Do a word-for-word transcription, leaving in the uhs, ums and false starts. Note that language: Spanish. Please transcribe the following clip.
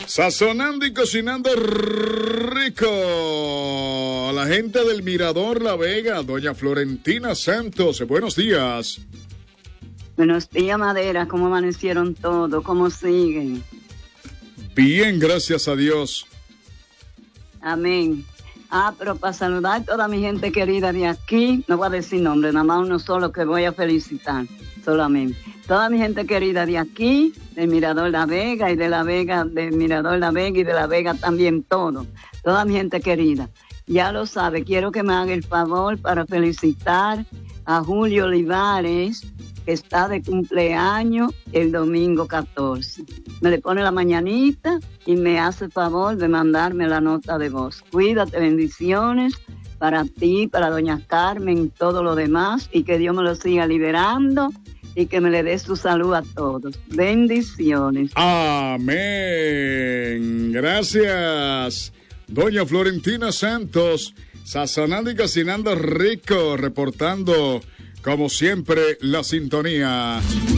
Sazonando y cocinando rico. La gente del Mirador La Vega, doña Florentina Santos, buenos días. Buenos días, Madera, ¿cómo amanecieron todos? ¿Cómo siguen? Bien, gracias a Dios. Amén. Ah, pero para saludar a toda mi gente querida de aquí, no voy a decir nombre, nada más uno solo que voy a felicitar, solamente. Toda mi gente querida de aquí, del Mirador La Vega y de La Vega, del Mirador La Vega y de La Vega también todo. Toda mi gente querida. Ya lo sabe, quiero que me haga el favor para felicitar a Julio Olivares, que está de cumpleaños el domingo catorce. Me le pone la mañanita y me hace el favor de mandarme la nota de voz. Cuídate, bendiciones para ti, para doña Carmen, todo lo demás, y que Dios me lo siga liberando y que me le dé su salud a todos. Bendiciones. Amén. Gracias, doña Florentina Santos, sazonando y cocinando rico, reportando como siempre la sintonía.